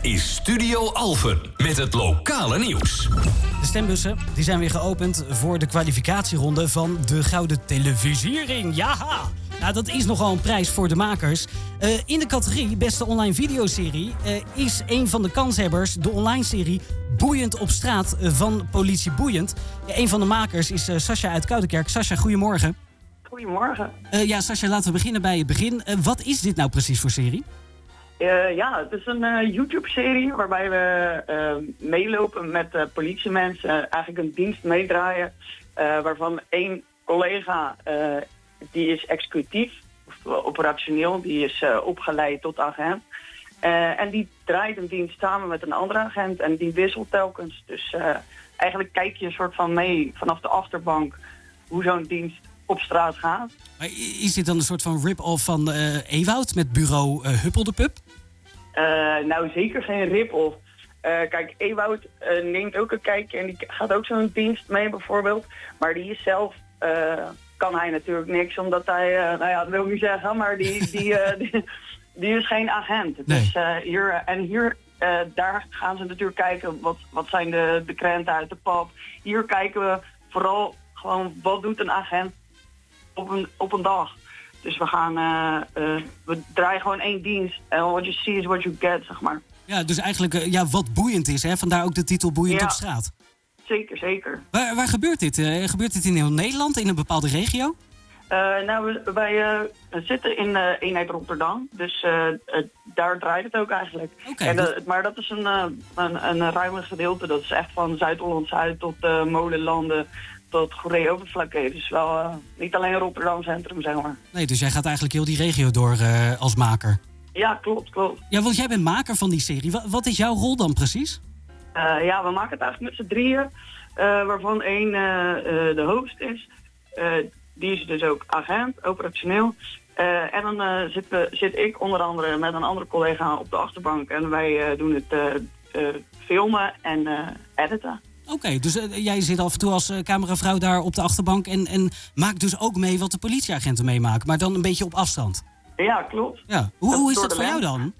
is Studio Alphen met het lokale nieuws. De stembussen die zijn weer geopend voor de kwalificatieronde van de Gouden Televisiering. Ja, nou, dat is nogal een prijs voor de makers. In de categorie Beste Online Videoserie is een van de kanshebbers de online serie Boeiend op straat van Politie Boeiend. Een van de makers is Sascha uit Koudekerk. Sascha, goedemorgen. Goedemorgen. Sascha, laten we beginnen bij het begin. Wat is dit nou precies voor serie? Het is een YouTube-serie waarbij we meelopen met politiemensen, eigenlijk een dienst meedraaien, waarvan één collega, die is executief, of operationeel, die is opgeleid tot agent. En die draait een dienst samen met een andere agent en die wisselt telkens. Dus eigenlijk kijk je een soort van mee vanaf de achterbank hoe zo'n dienst op straat gaat. Maar is dit dan een soort van rip-off van Ewoud met bureau Huppel de Pup? Nou, zeker geen rip-off. Kijk, Ewoud neemt ook een kijkje en die gaat ook zo'n dienst mee bijvoorbeeld. Maar die is zelf, kan hij natuurlijk niks, omdat hij, dat wil ik niet zeggen, maar die is geen agent. Nee. Dus daar gaan ze natuurlijk kijken, wat zijn de krenten uit de pap. Hier kijken we vooral gewoon, wat doet een agent op een dag. Dus we draaien gewoon één dienst. En what you see is what you get, zeg maar. Ja, dus eigenlijk wat boeiend is, hè? Vandaar ook de titel Boeiend op straat. Zeker, zeker. Waar gebeurt dit? Gebeurt dit in heel Nederland, in een bepaalde regio? Wij zitten in eenheid Rotterdam. Dus daar draait het ook eigenlijk. Okay, maar dat is een ruime gedeelte. Dat is echt van Zuid-Holland-Zuid tot Molenlanden tot Goeree-Overflakkee. Dus wel niet alleen Rotterdam Centrum, zeg maar. Nee, dus jij gaat eigenlijk heel die regio door als maker? Ja, klopt. Ja, want jij bent maker van die serie. Wat is jouw rol dan precies? We maken het eigenlijk met z'n drieën. Waarvan één de host is. Die is dus ook agent, operationeel. En dan zit ik onder andere met een andere collega op de achterbank. En wij doen het filmen en editen. Oké, dus jij zit af en toe als cameravrouw daar op de achterbank en maakt dus ook mee wat de politieagenten meemaken, maar dan een beetje op afstand. Ja, klopt. Ja. Hoe is dat voor jou dan?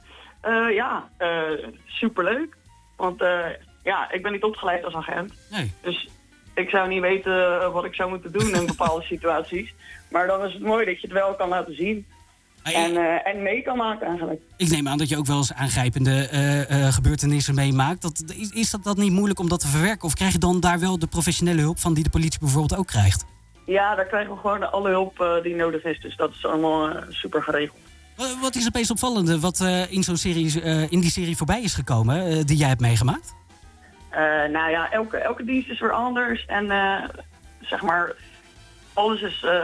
Superleuk. Want ik ben niet opgeleid als agent. Nee. Dus ik zou niet weten wat ik zou moeten doen in bepaalde situaties. Maar dan is het mooi dat je het wel kan laten zien. En mee kan maken eigenlijk. Ik neem aan dat je ook wel eens aangrijpende gebeurtenissen meemaakt. Is dat niet moeilijk om dat te verwerken? Of krijg je dan daar wel de professionele hulp van die de politie bijvoorbeeld ook krijgt? Ja, daar krijgen we gewoon alle hulp die nodig is. Dus dat is allemaal super geregeld. Wat is het meest opvallende wat in die serie voorbij is gekomen, die jij hebt meegemaakt? Elke dienst is weer anders. En zeg maar, alles is